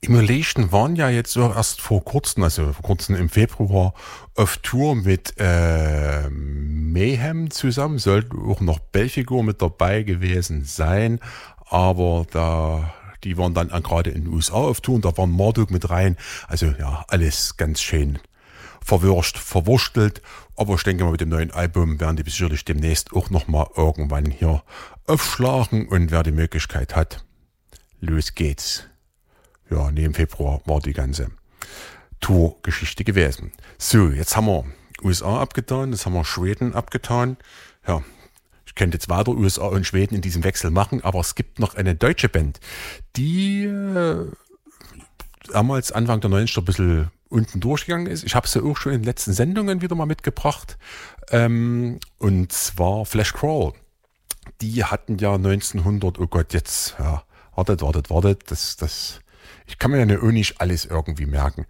Immolation waren ja jetzt so erst vor kurzem im Februar auf Tour mit Mayhem zusammen. Sollte auch noch Belfigur mit dabei gewesen sein, aber die waren dann gerade in den USA auf Tour und da war Marduk mit rein. Also ja, alles ganz schön verwurstelt. Aber ich denke mal, mit dem neuen Album werden die sicherlich demnächst auch nochmal irgendwann hier aufschlagen und wer die Möglichkeit hat, los geht's. Ja, im Februar war die ganze Tour-Geschichte gewesen. So, jetzt haben wir USA abgetan, jetzt haben wir Schweden abgetan. Ja, ich könnte jetzt weiter USA und Schweden in diesem Wechsel machen, aber es gibt noch eine deutsche Band, die damals Anfang der 90er ein bisschen unten durchgegangen ist. Ich habe sie auch schon in den letzten Sendungen wieder mal mitgebracht. Und zwar Flash Crawl. Die hatten ja 1900, oh Gott, jetzt, ja, wartet, ich kann mir ja auch nicht alles irgendwie merken.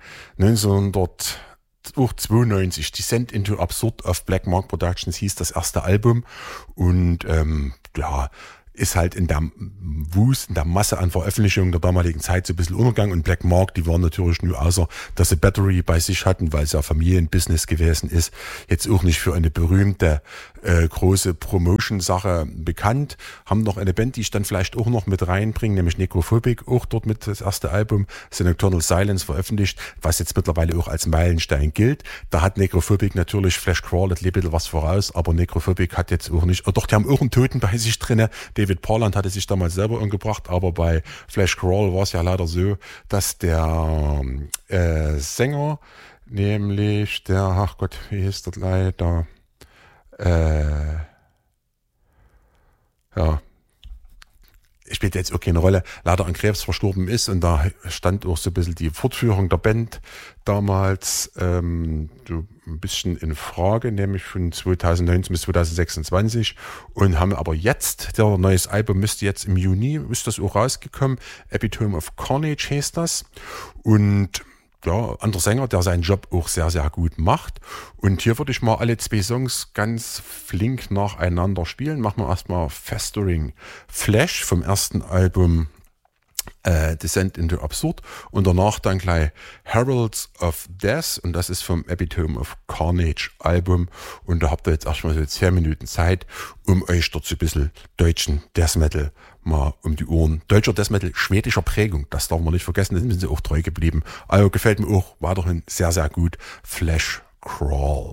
1992, Descent into Absurd auf Black Mark Productions hieß das erste Album und ja, ist halt in der Wust, in der Masse an Veröffentlichungen der damaligen Zeit so ein bisschen Untergang und Black Mark, die waren natürlich nur außer, dass sie Battery bei sich hatten, weil es ja Familienbusiness gewesen ist, jetzt auch nicht für eine berühmte große Promotion-Sache bekannt, haben noch eine Band, die ich dann vielleicht auch noch mit reinbringe, nämlich Necrophobic, auch dort mit das erste Album, The Nocturnal Silence veröffentlicht, was jetzt mittlerweile auch als Meilenstein gilt. Da hat Necrophobic natürlich Flash Crawl, das lebt ein bisschen was voraus, aber Necrophobic hat jetzt auch nicht, doch, die haben auch einen Toten bei sich drinne. David Parland hatte sich damals selber umgebracht, aber bei Flash Crawl war es ja leider so, dass der Sänger, nämlich der, ach Gott, wie hieß das leider, ja, spielt jetzt auch keine Rolle, leider an Krebs verstorben ist und da stand auch so ein bisschen die Fortführung der Band damals so ein bisschen in Frage, nämlich von 2019 bis 2026 und haben aber jetzt, der neues Album müsste jetzt im Juni, ist das auch rausgekommen, Epitome of Carnage heißt das und ja, anderer Sänger, der seinen Job auch sehr, sehr gut macht. Und hier würde ich mal alle zwei Songs ganz flink nacheinander spielen. Machen wir erstmal Festering Flash vom ersten Album Descent into Absurd und danach dann gleich Heralds of Death und das ist vom Epitome of Carnage Album und da habt ihr jetzt erstmal so 10 Minuten Zeit, um euch dort so ein bisschen deutschen Death Metal mal um die Ohren. Deutscher Death Metal schwedischer Prägung, das darf man nicht vergessen, da sind sie auch treu geblieben. Also gefällt mir auch weiterhin sehr, sehr gut. Flash Crawl.